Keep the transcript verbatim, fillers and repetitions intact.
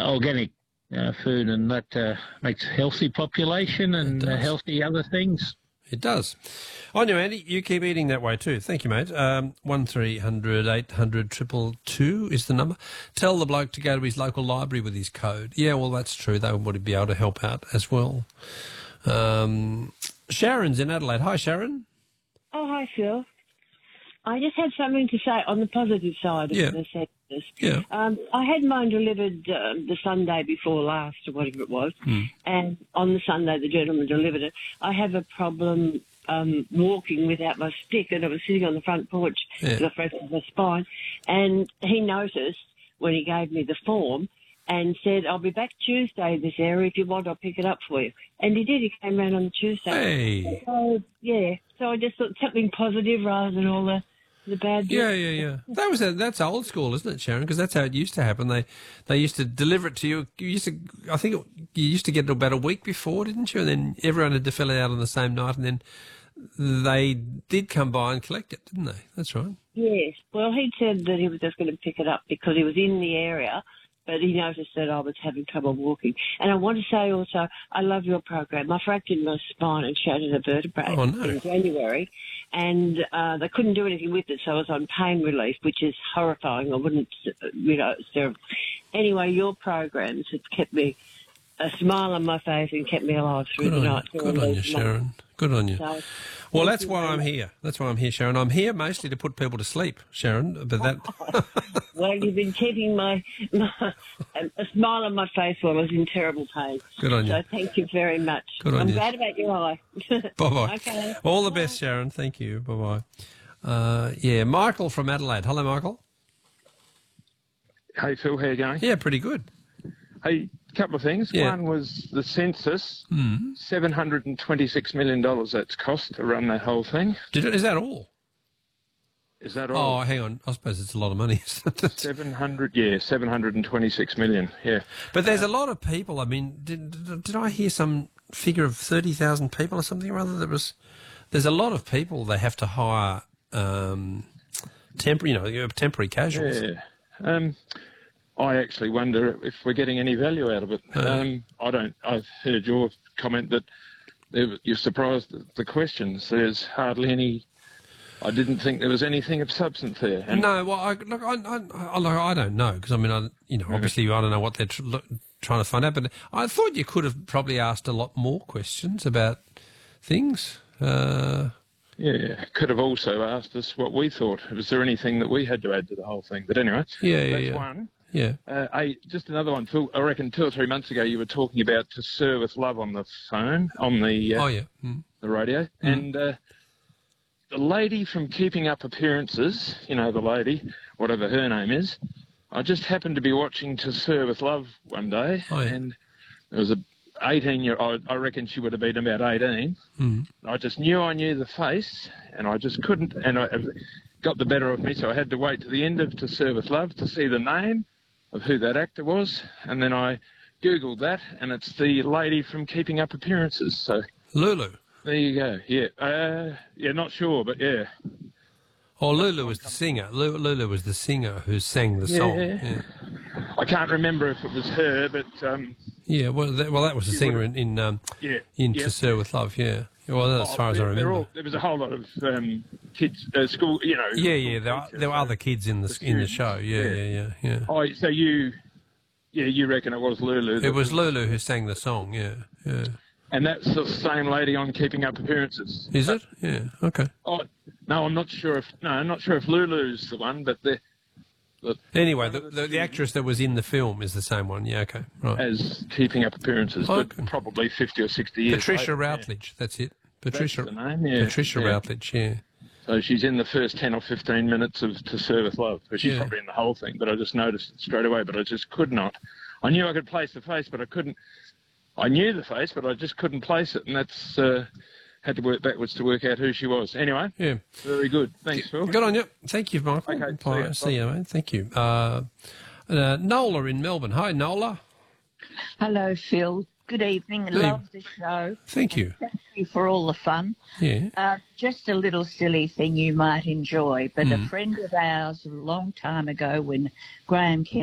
organic uh, food, and that uh, makes a healthy population and uh, healthy other things. It does. On you, Andy. You keep eating that way too. Thank you, mate. Um, one three hundred eight hundred two two is the number. Tell the bloke to go to his local library with his code. Yeah, well, that's true. They would be able to help out as well. Um, Sharon's in Adelaide. Hi, Sharon. Oh, hi, Phil. I just had something to say on the positive side of Yeah. the sentence. Yeah. Um, I had mine delivered uh, the Sunday before last, or whatever it was, Mm. and on the Sunday the gentleman delivered it. I have a problem um, walking without my stick, and I was sitting on the front porch Yeah. with a fracture my spine, and he noticed when he gave me the form and said, I'll be back Tuesday in this area. If you want, I'll pick it up for you. And he did. He came round on the Tuesday. Hey. So, yeah. So I just thought something positive rather than all the, the bad bits. Yeah, yeah, yeah. That was a, that's old school, isn't it, Sharon? Because that's how it used to happen. They they used to deliver it to you. You used to, I think it, you used to get it about a week before, didn't you? And then everyone had to fill it out on the same night, and then they did come by and collect it, didn't they? That's right. Yes. Well, he said that he was just going to pick it up because he was in the area, but he noticed that I was having trouble walking. And I want to say also, I love your program. I fractured my spine and shattered a vertebrae Oh, no. in January, and uh, they couldn't do anything with it, so I was on pain relief, which is horrifying. I wouldn't, uh, you know, it's terrible. Anyway, your programs have kept me a smile on my face and kept me alive through Good the on, night. good on you, Sharon. Good on you. So, Well, thank that's you why very I'm much. here. That's why I'm here, Sharon. I'm here mostly to put people to sleep, Sharon. But that, Well, you've been keeping my, my a smile on my face while I was in terrible pain. Good on you. So thank you very much. Good on I'm you. glad about your eye. bye bye. Okay. All the best, Sharon. Thank you. Bye bye. Uh, yeah, Michael from Adelaide. Hello, Michael. Hey, Phil, how you going? Yeah, pretty good. Hey, a couple of things. Yeah. One was the census, Mm. seven hundred twenty-six million dollars that's cost to run that whole thing. Did it, is that all? Is that Oh, all? hang on. I suppose it's a lot of money. seven hundred, yeah, seven hundred twenty-six million, yeah. But there's a lot of people. I mean, did, did, did I hear some figure of thirty thousand people or something or other? There was, there's a lot of people they have to hire um, temporary, you know, you know, temporary casuals. Yeah. Um, I actually wonder if we're getting any value out of it. Uh. Um, I don't. I've heard your comment that there- you're surprised at the questions. There's hardly any. I didn't think there was anything of substance there. And No, well, I, look, I, I, I, look, I don't know because I mean, I, you know, obviously I don't know what they're tr- look, trying to find out. But I thought you could have probably asked a lot more questions about things. Uh, yeah, could have also asked us what we thought. Was there anything that we had to add to the whole thing? But anyway, Yeah, yeah, that's yeah. one. yeah. Uh, I, just another one, Phil. I reckon two or three months ago you were talking about To Sir with Love on the phone, on the uh, Oh yeah. Mm. the radio, and uh, the lady from Keeping Up Appearances, you know, the lady, whatever her name is, I just happened to be watching To Sir with Love one day, Oh, yeah. and there was a eighteen-year-old, I reckon she would have been about eighteen. Mm. I just knew I knew the face, and I just couldn't, and I it got the better of me, so I had to wait to the end of To Sir with Love to see the name of who that actor was, and then I Googled that, and it's the lady from Keeping Up Appearances, so Lulu. there you go, yeah. Uh, yeah, not sure, but yeah. Oh, Lulu was the singer. Lu- Lulu was the singer who sang the song. Yeah. Yeah. I can't remember if it was her, but um, Yeah, well, that, well, that was the She singer would've- in in, um, yeah. in yeah. To Sir with Love. Yeah. Well, that's as far as I they're- they're remember. all- there was a whole lot of um, kids, uh, school, you know. Yeah, school yeah. There, are, teachers, there were so- other kids in the the in the students, show. Yeah, yeah. yeah, yeah, yeah. Oh, so you, yeah, you reckon it was Lulu? that It was Lulu who sang the song. Yeah, yeah. And that's the same lady on Keeping Up Appearances. Is it? Yeah. Okay. Oh, no, I'm not sure if no, I'm not sure if Lulu's the one, but the, the Anyway, the, the the actress that was in the film is the same one. Yeah. Okay. Right. as Keeping Up Appearances, Okay. but probably fifty or sixty years. Patricia later, yeah. Routledge. That's it. Patricia. That's the name, yeah. Patricia yeah. Routledge. Yeah. So she's in the first ten or fifteen minutes of To Sir with Love. But she's Yeah. probably in the whole thing, but I just noticed it straight away, but I just could not. I knew I could place the face, but I couldn't. I knew the face, but I just couldn't place it, and that's uh, had to work backwards to work out who she was. Anyway, Yeah. very good. Thanks, Phil. Good on you. Thank you, Michael. Okay, see Bye. ya. See you, mate. Thank you. Uh, uh, Nola in Melbourne. Hi, Nola. Hello, Phil. Good evening. Good Love the show. Thank you. Thank you for all the fun. Yeah. Uh, just a little silly thing you might enjoy, but Hmm. a friend of ours a long time ago when Graham Kennedy